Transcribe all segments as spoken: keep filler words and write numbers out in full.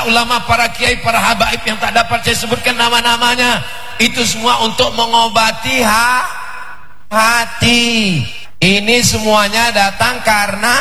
ulama, para kiai, para habaib yang tak dapat saya sebutkan nama-namanya, itu semua untuk mengobati ha hati. Ini semuanya datang karena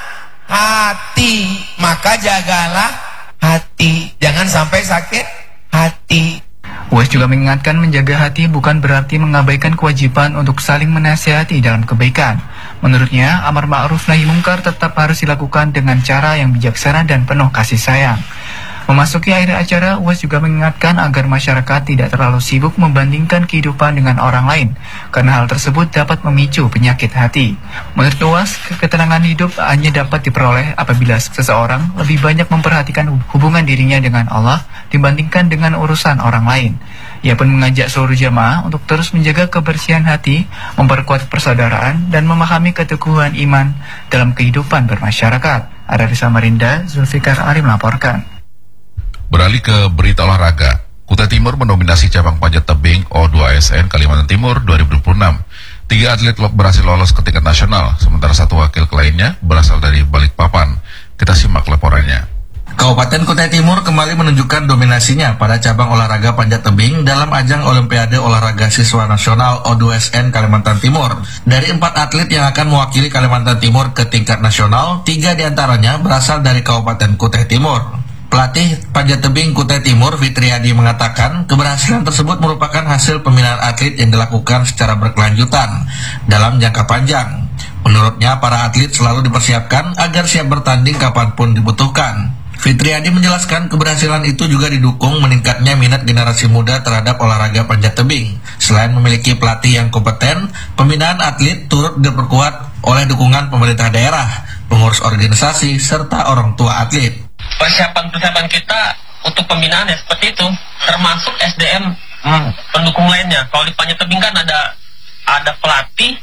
hati. Maka jagalah hati, jangan sampai sakit hati. Uwais juga mengingatkan menjaga hati bukan berarti mengabaikan kewajiban untuk saling menasihati dalam kebaikan. Menurutnya, amar ma'ruf nahi mungkar tetap harus dilakukan dengan cara yang bijaksana dan penuh kasih sayang. Memasuki akhir acara, Uwais juga mengingatkan agar masyarakat tidak terlalu sibuk membandingkan kehidupan dengan orang lain, karena hal tersebut dapat memicu penyakit hati. Menurut Uwais, ketenangan hidup hanya dapat diperoleh apabila seseorang lebih banyak memperhatikan hubungan dirinya dengan Allah dibandingkan dengan urusan orang lain. Ia pun mengajak seluruh jamaah untuk terus menjaga kebersihan hati, memperkuat persaudaraan, dan memahami keteguhan iman dalam kehidupan bermasyarakat. Dari Samarinda, Zulfikar Ali melaporkan. Beralih ke berita olahraga, Kutai Timur mendominasi cabang panjat tebing O dua A S N Kalimantan Timur dua ribu dua puluh enam. Tiga atlet berhasil lolos ke tingkat nasional, sementara satu wakil lainnya berasal dari Balikpapan. Kita simak laporannya. Kabupaten Kutai Timur kembali menunjukkan dominasinya pada cabang olahraga panjat tebing dalam ajang Olimpiade Olahraga Siswa Nasional O dua S N Kalimantan Timur. Dari empat atlet yang akan mewakili Kalimantan Timur ke tingkat nasional, tiga diantaranya berasal dari Kabupaten Kutai Timur. Pelatih panjat tebing Kutai Timur, Fitriadi, mengatakan keberhasilan tersebut merupakan hasil pembinaan atlet yang dilakukan secara berkelanjutan dalam jangka panjang. Menurutnya, para atlet selalu dipersiapkan agar siap bertanding kapanpun dibutuhkan. Fitriadi menjelaskan keberhasilan itu juga didukung meningkatnya minat generasi muda terhadap olahraga panjat tebing. Selain memiliki pelatih yang kompeten, pembinaan atlet turut diperkuat oleh dukungan pemerintah daerah, pengurus organisasi, serta orang tua atlet. Persiapan-persiapan kita untuk pembinaan ya seperti itu, termasuk S D M hmm, pendukung lainnya. Kalau di panjat tebing kan ada ada pelatih,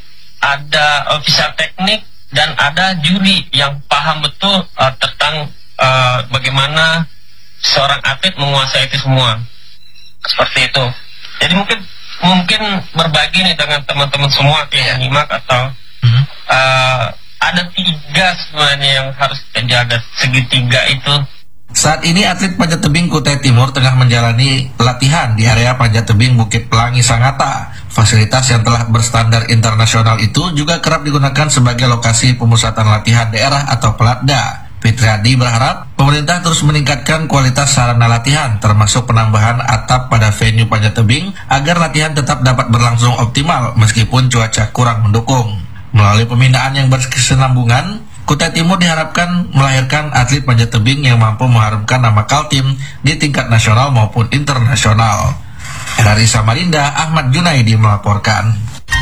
ada ofisial teknik, dan ada juri yang paham betul uh, tentang uh, bagaimana seorang atlet menguasai itu semua. Seperti itu. Jadi mungkin mungkin berbagi nih dengan teman-teman semua yang menyimak atau hmm. uh, ada tiga sebenarnya yang harus kita jaga, segitiga itu. Saat ini atlet panjat tebing Kutai Timur tengah menjalani latihan di area panjat tebing Bukit Pelangi Sangatta. Fasilitas yang telah berstandar internasional itu juga kerap digunakan sebagai lokasi pemusatan latihan daerah atau Pelatda. Fitriadi berharap pemerintah terus meningkatkan kualitas sarana latihan, termasuk penambahan atap pada venue panjat tebing agar latihan tetap dapat berlangsung optimal meskipun cuaca kurang mendukung. Melalui pembinaan yang berkesinambungan, Kutai Timur diharapkan melahirkan atlet panjat tebing yang mampu mengharumkan nama Kaltim di tingkat nasional maupun internasional. Dari Samarinda, Ahmad Junaidi melaporkan.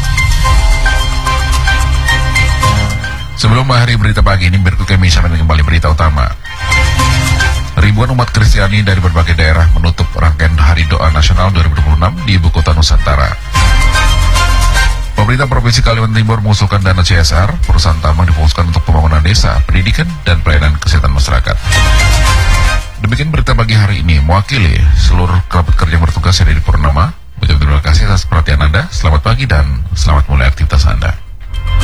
Sebelum mengakhiri berita pagi ini, berikut kami sampaikan kembali berita utama. Ribuan umat Kristiani dari berbagai daerah menutup rangkaian Hari Doa Nasional dua ribu dua puluh enam di Ibu Kota Nusantara. Pemerintah Provinsi Kalimantan Timur mengusulkan dana C S R, perusahaan tambang difokuskan untuk pembangunan desa, pendidikan, dan pelayanan kesehatan masyarakat. Demikian berita pagi hari ini, mewakili seluruh kerabat kerja yang bertugas, saya Dedi Purnama. Terima kasih atas perhatian Anda, selamat pagi dan selamat mulai aktivitas Anda.